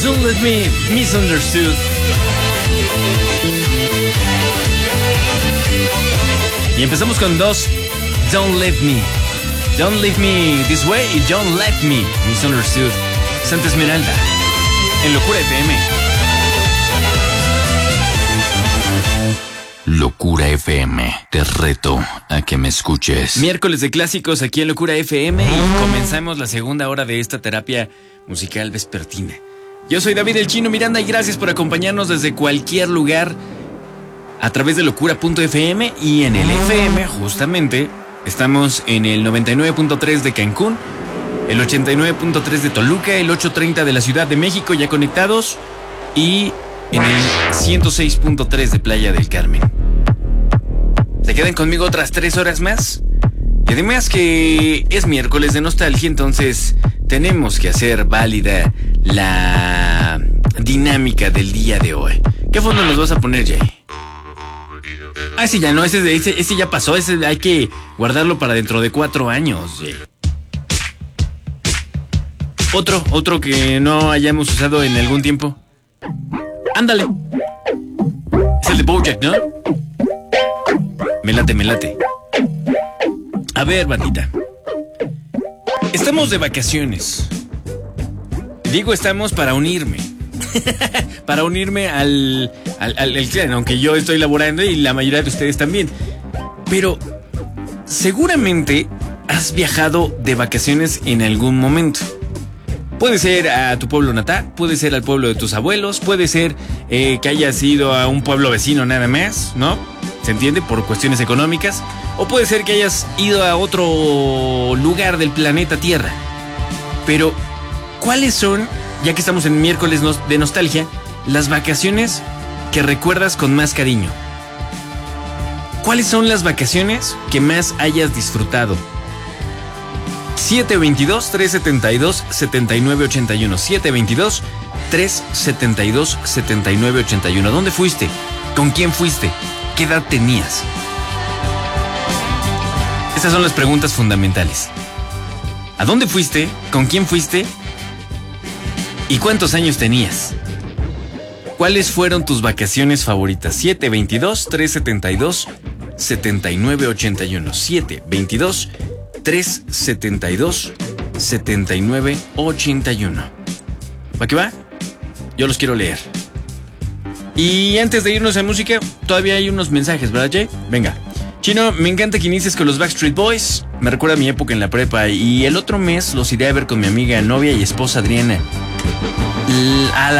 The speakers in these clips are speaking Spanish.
Don't Let Me Misunderstood. Y empezamos con dos. Don't Leave Me. Don't Leave Me This Way y Don't Let Me Misunderstood. Santa Esmeralda en Locura FM. Locura FM, te reto a que me escuches. Miércoles de clásicos aquí en Locura FM y comenzamos la segunda hora de esta terapia musical vespertina. Yo soy David el Chino Miranda y gracias por acompañarnos desde cualquier lugar a través de locura.fm y en el FM justamente estamos en el 99.3 de Cancún, el 89.3 de Toluca, el 830 de la Ciudad de México ya conectados y en el 106.3 de Playa del Carmen. ¿Se quedan conmigo otras 3 horas más? Y además que es miércoles de nostalgia, entonces tenemos que hacer válida la dinámica del día de hoy. ¿Qué fondo nos vas a poner, Jay? Ah, ese ya no, ese ya pasó, ese hay que guardarlo para dentro de 4 años, Jay. Otro que no hayamos usado en algún tiempo. Ándale. Es el de Bojack, ¿no? Me late. A ver, bandita. Estamos de vacaciones. Digo estamos para unirme. Para unirme al clan, aunque yo estoy laborando y la mayoría de ustedes también. Pero seguramente has viajado de vacaciones en algún momento. Puede ser a tu pueblo natal, puede ser al pueblo de tus abuelos, puede ser que hayas ido a un pueblo vecino nada más, ¿no? ¿Se entiende? Por cuestiones económicas. O puede ser que hayas ido a otro lugar del planeta Tierra. Pero, ¿cuáles son, ya que estamos en miércoles de nostalgia, las vacaciones que recuerdas con más cariño? ¿Cuáles son las vacaciones que más hayas disfrutado? 722-372-7981. 722-372-7981. ¿Dónde fuiste? ¿Con quién fuiste? ¿Qué edad tenías? Estas son las preguntas fundamentales. ¿A dónde fuiste? ¿Con quién fuiste? ¿Y cuántos años tenías? ¿Cuáles fueron tus vacaciones favoritas? 722-372-7981. 722-372-7981. ¿Va que va? Yo los quiero leer. Y antes de irnos a música, todavía hay unos mensajes, ¿verdad, Jay? Venga. Chino, me encanta que inicies con los Backstreet Boys. Me recuerda a mi época en la prepa. Y el otro mes los iré a ver con mi amiga, novia y esposa Adriana. A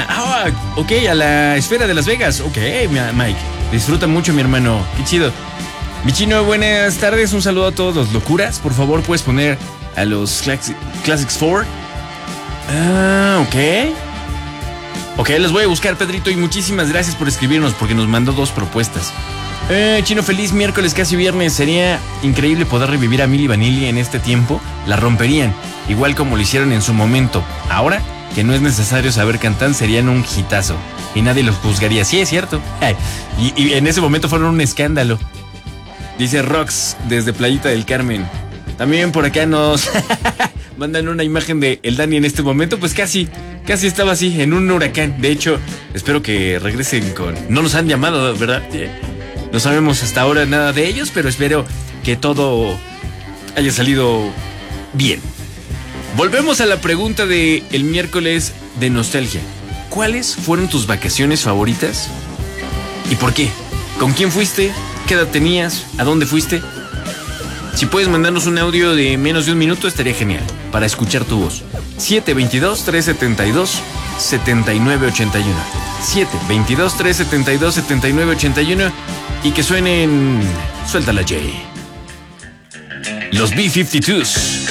la Esfera de Las Vegas. Ok, Mike. Disfruta mucho, mi hermano. Qué chido. Mi Chino, buenas tardes. Un saludo a todos los locuras. Por favor, puedes poner a los Classics 4. Ok. Ok, los voy a buscar, Pedrito, y muchísimas gracias por escribirnos porque nos mandó 2 propuestas. Chino, feliz miércoles, casi viernes. Sería increíble poder revivir a Milli Vanilli en este tiempo. La romperían, igual como lo hicieron en su momento. Ahora, que no es necesario saber cantar, serían un hitazo. Y nadie los juzgaría. Sí, es cierto. Y en ese momento fueron un escándalo. Dice Rox, desde Playita del Carmen. También por acá nos mandan una imagen de el Dani en este momento. Pues casi estaba así, en un huracán. De hecho, espero que regresen con... No nos han llamado, ¿verdad? No sabemos hasta ahora nada de ellos, pero espero que todo haya salido bien. Volvemos a la pregunta de el miércoles de nostalgia. ¿Cuáles fueron tus vacaciones favoritas? ¿Y por qué? ¿Con quién fuiste? ¿Qué edad tenías? ¿A dónde fuiste? Si puedes mandarnos un audio de menos de 1 minuto, estaría genial para escuchar tu voz. 722-372-7981. 722-372-7981. Y que suenen... Suéltala, Jay. Los B-52s.